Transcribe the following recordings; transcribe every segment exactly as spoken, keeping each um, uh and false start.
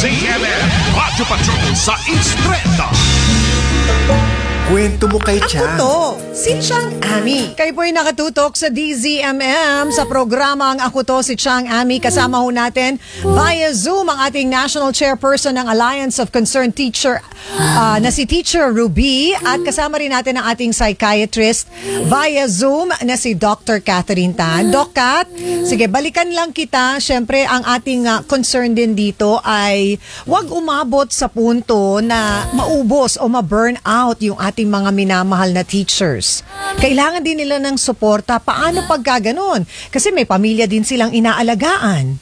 M M Radyo Patrol sa Instreta. Kwento mo kay Chang. Ako to, si Chang Ami. Kayo po'y nakatutok sa D Z M M sa programang Ako to, si Chang Ami. Kasama ho natin via Zoom ang ating National Chairperson ng Alliance of Concerned Teacher uh, na si Teacher Ruby, at kasama rin natin ang ating psychiatrist via Zoom na si Doctor Catherine Tan. Doc Cat, sige, balikan lang kita. Siyempre, ang ating uh, concern din dito ay wag umabot sa punto na maubos o ma-burn out yung ating mga minamahal na teachers. Kailangan din nila ng suporta. Paano pagka ganun? Kasi may pamilya din silang inaalagaan.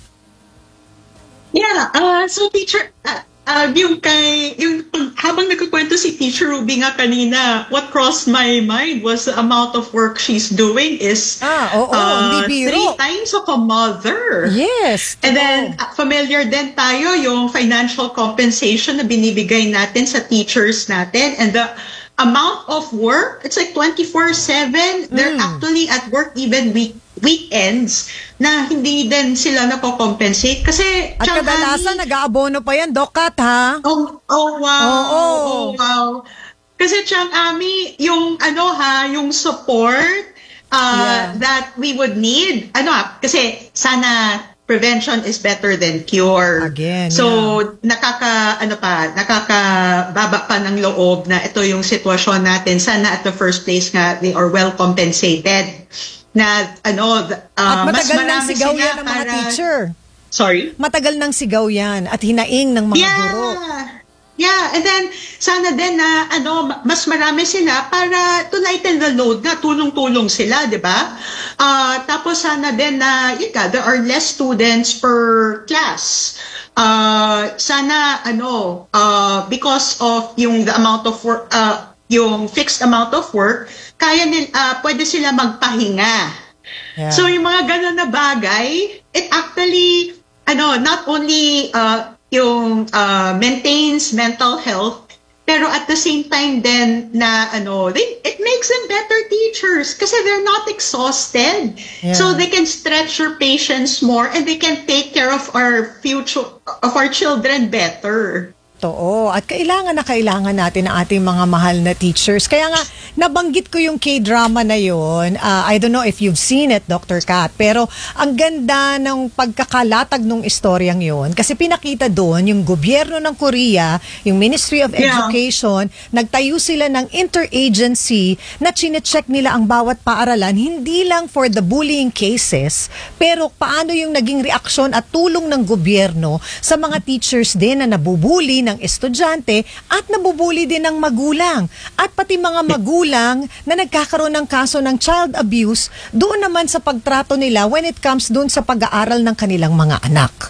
Yeah, uh, so teacher, uh, uh, yung kay, yung, habang nagkukwento si Teacher Ruby nga kanina, what crossed my mind was the amount of work she's doing is Ah, oo, uh, hindi biro. three times of a mother. Yes. And then, uh, familiar din tayo yung financial compensation na binibigay natin sa teachers natin, and the amount of work, it's like twenty-four seven. They're Mm. actually at work even week weekends na hindi din sila nakocompensate. Kasi, At Chang kadalasan, Ami- nag-aabono pa yan, Doc Cat, ha? Oh, oh wow. Oo. Oh, wow. Kasi Chang Ami, yung ano ha, yung support uh, Yeah. that we would need, ano ha, kasi sana prevention is better than cure. Again, so, yeah. nakaka, ano pa, nakakababa pa ng loob na ito yung sitwasyon natin. Sana at the first place nga, they are well compensated. Na, ano, uh, At mas matagal nang marami sigaw sila yan ng mga para- teacher. Sorry? Matagal nang sigaw yan at hinaing ng mga Yeah. guro. Yeah, and then sana din na ano mas marami sila para to lighten the load, na tulong-tulong sila, 'di ba? Uh, tapos sana din na yun ka, there are less students per class. Uh, sana ano uh, because of yung the amount of work, uh, yung fixed amount of work, kaya nila uh, pwede sila magpahinga. Yeah. So yung mga ganun na bagay, it actually ano not only uh, yung uh, maintains mental health, pero at the same time then na ano, they, it makes them better teachers kasi they're not exhausted. Yeah. So they can stretch your patience more and they can take care of our future, of our children better. Totoo. At kailangan na kailangan natin ang ating mga mahal na teachers. Kaya nga, nabanggit ko yung K-drama na yun. Uh, I don't know if you've seen it, Doctor Kat. Pero ang ganda ng pagkakalatag ng istoryang yun. Kasi pinakita doon yung gobyerno ng Korea, yung Ministry of Yeah. Education, nagtayo sila ng interagency na chinecheck nila ang bawat paaralan, hindi lang for the bullying cases, pero paano yung naging reaksyon at tulong ng gobyerno sa mga teachers din na nabubuli ng estudyante at nabubuli din ng magulang. At pati mga magulang na nagkakaroon ng kaso ng child abuse doon naman sa pagtrato nila when it comes doon sa pag-aaral ng kanilang mga anak.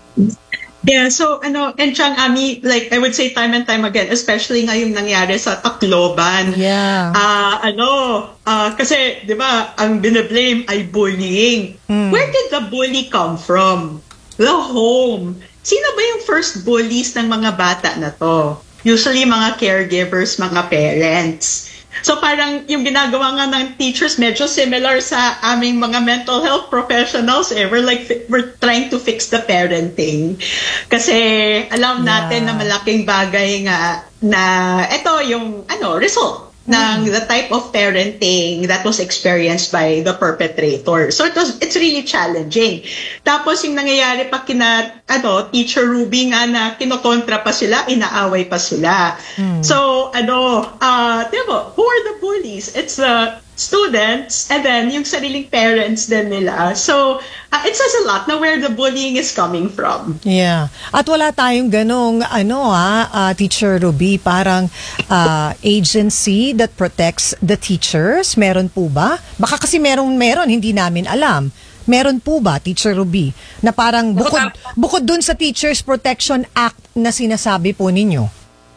Yeah, so ano, and Chang Ami, like I would say time and time again, especially ngayong nangyari sa Tacloban. Yeah. Ah, ano, ah, kasi 'di ba, ang binablame ay bullying. Mm. Where did the bully come from? The home. Sino ba yung first bullies ng mga bata na to? Usually mga caregivers, mga parents. So parang yung ginagawa nga ng teachers medyo similar sa aming mga mental health professionals. Eh. We're like, we're trying to fix the parenting. Kasi alam natin Yeah. na malaking bagay nga na ito yung ano result ng the type of parenting that was experienced by the perpetrator. So it was, it's really challenging. Tapos yung nangyayari pa kina ano, Teacher Ruby nga na kinokontra pa sila, inaaway pa sila. Hmm. So ano, uh, diba, who are the bullies? It's the students and then yung sariling parents din nila. So uh, it says a lot na where the bullying is coming from. Yeah. At wala tayong ganong ano ah, uh, Teacher Ruby, parang uh, agency that protects the teachers. Meron po ba? Baka kasi meron meron hindi namin alam. Meron po ba, Teacher Ruby, na parang bukod bukod dun sa Teachers Protection Act na sinasabi po ninyo?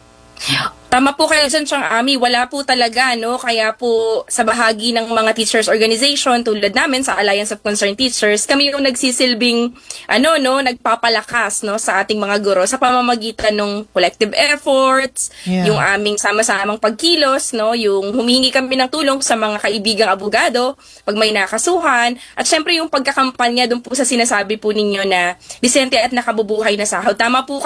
Tama po kayo dyan, Chang Ami. Wala po talaga, no? Kaya po sa bahagi ng mga teachers organization tulad namin sa Alliance of Concerned Teachers, kami yung nagsisilbing, ano, no, nagpapalakas, no, sa ating mga guro sa pamamagitan ng collective efforts, Yeah. yung aming sama-samang pagkilos, no, yung humingi kami ng tulong sa mga kaibigang abogado pag may nakasuhan, at syempre yung pagkakampanya doon po sa sinasabi po ninyo na disente at nakabubuhay na sahod. Tama po